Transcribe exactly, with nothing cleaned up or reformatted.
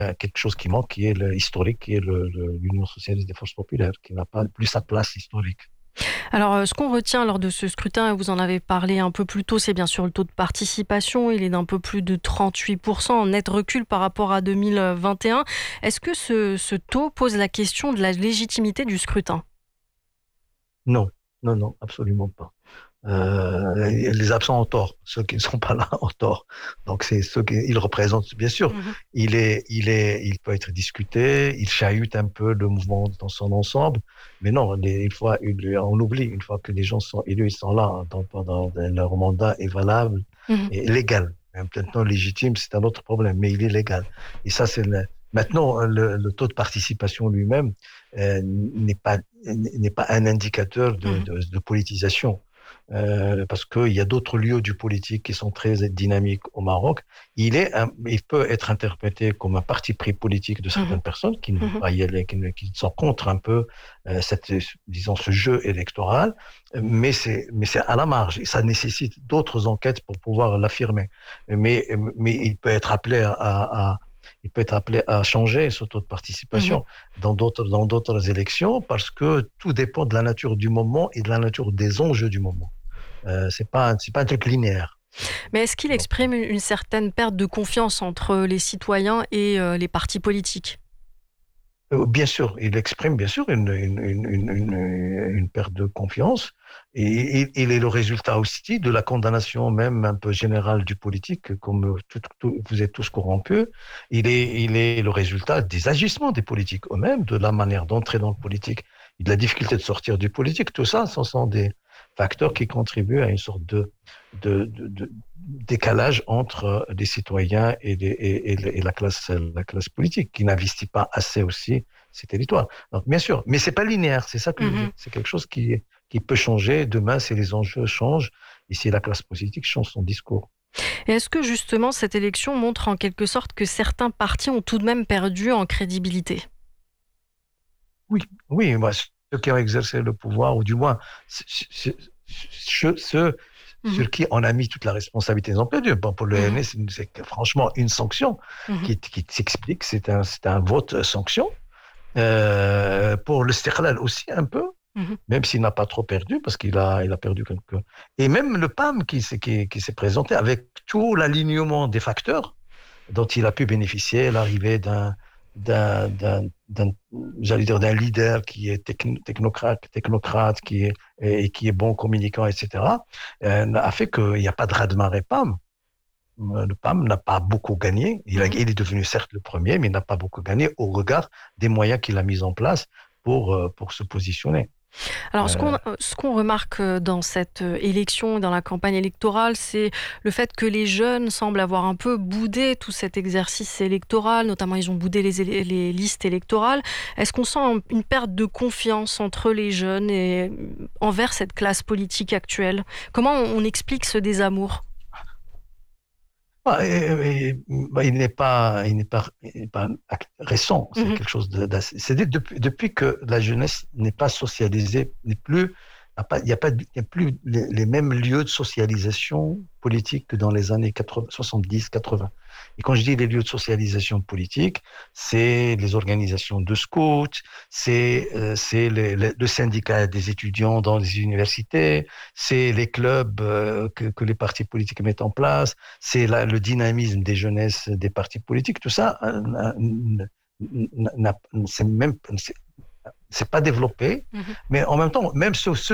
a quelque chose qui manque, qui est le historique, qui est le, le- l'Union socialiste des forces populaires, qui n'a pas plus sa place historique. Alors, euh, ce qu'on retient lors de ce scrutin, et vous en avez parlé un peu plus tôt, c'est bien sûr le taux de participation. Il est d'un peu plus de trente-huit pour cent, en net recul par rapport à deux mille vingt et un. Est-ce que ce, ce taux pose la question de la légitimité du scrutin ? Non, non, non, absolument pas. Euh, les absents ont tort, ceux qui ne sont pas là ont tort. Donc c'est ceux qu'ils représentent, bien sûr. Mhm. Il est, il est, il peut être discuté, il chahute un peu le mouvement dans son ensemble, mais non, les- une fois, une- on oublie, une fois que les gens sont élus, ils sont là, hein, donc pendant leur mandat est valable Mhm. et légal. Maintenant, légitime, c'est un autre problème, mais il est légal. Et ça, c'est le- maintenant le, le taux de participation lui-même euh, n'est pas n'est pas un indicateur de, Mhm. de, de politisation. Euh, parce qu'il y a d'autres lieux du politique qui sont très dynamiques au Maroc. Il est, un- il peut être interprété comme un parti pris politique de Mhm. certaines personnes qui ne veulent Mhm. pas y aller, qui, ne- qui sont contre un peu euh, cette, disons, ce jeu électoral, mais c'est, mais c'est à la marge. Et ça nécessite d'autres enquêtes pour pouvoir l'affirmer. Mais, mais il peut être appelé à, à- il peut être appelé à changer ce taux de Mhm. participation dans d'autres, dans d'autres élections parce que tout dépend de la nature du moment et de la nature des enjeux du moment. Euh, c'est pas, c'est pas un truc linéaire. Mais est-ce qu'il Donc, exprime une une certaine perte de confiance entre les citoyens et euh, les partis politiques ? euh, bien sûr, il exprime bien sûr une, une, une, une, une- une perte de confiance et, et il est le résultat aussi de la condamnation même un peu générale du politique, comme tout- tout- vous êtes tous corrompus. Il est, il est le résultat des agissements des politiques eux-mêmes, de la manière d'entrer dans le politique et de la difficulté de sortir du politique. Tout ça, ce sont des facteurs qui contribuent à une sorte de, de, de, de décalage entre les citoyens et, les, et, et, et la classe, la classe politique, qui n'investit pas assez aussi ces territoires. Donc, bien sûr, mais c'est pas linéaire, c'est ça que je veux dire. Mhm. C'est quelque chose qui, qui peut changer demain si les enjeux changent et si la classe politique change son discours. Et est-ce que justement cette élection montre en quelque sorte que certains partis ont tout de même perdu en crédibilité ? Oui, oui, moi, ceux qui ont exercé le pouvoir, ou du moins ceux, ceux, ceux Mhm. sur qui on a mis toute la responsabilité, ils ont perdu. Bon, pour le Mhm. N S, c'est franchement une sanction Mhm. qui, qui s'explique, c'est un, c'est un vote sanction. Euh, pour le Stiklal aussi un peu, Mhm. même s'il n'a pas trop perdu, parce qu'il a, il a perdu quelques... Et même le P A M qui, s'est- qui, qui s'est présenté avec tout l'alignement des facteurs dont il a pu bénéficier, l'arrivée d'un, d'un, d'un, d'un- j'allais dire, d'un leader qui est techn- technocrate, technocrate qui est, et qui est bon communicant, et cetera, euh, a fait qu'il n'y a pas de raz-de-marée P A M. Euh, Le P A M n'a pas beaucoup gagné. Il, a- Mhm. il est devenu certes le premier, mais il n'a pas beaucoup gagné au regard des moyens qu'il a mis en place pour, euh, pour se positionner. Alors, ce Euh, qu'on ce qu'on remarque euh, dans cette euh, élection, dans la campagne électorale, c'est le fait que les jeunes semblent avoir un peu boudé tout cet exercice électoral, notamment ils ont boudé les, élé- les listes électorales. Est-ce qu'on sent une perte de confiance entre les jeunes et euh, envers cette classe politique actuelle ? Comment on on explique ce désamour ? bah, et- et- bah, il n'est pas, il n'est pas, il n'est pas ac- récent. C'est Mhm. quelque chose de- d'assez. C'est depuis, depuis que la jeunesse n'est pas socialisée, n'est plus, n'a pas, il n'y a pas, de- il y a plus les, les mêmes lieux de socialisation politique que dans les années quatre-vingts, soixante-dix, quatre-vingts. Et quand je dis les lieux de socialisation politique, c'est les organisations de scouts, c'est, euh, c'est le, le- le syndicat des étudiants dans les universités, c'est les clubs euh, que, que les partis politiques mettent en place, c'est la- le dynamisme des jeunesses des partis politiques, tout ça, euh, n'a- n'a- n'a- c'est même, c'est c'est pas développé, Mhm. mais en même temps, même ceux, ceux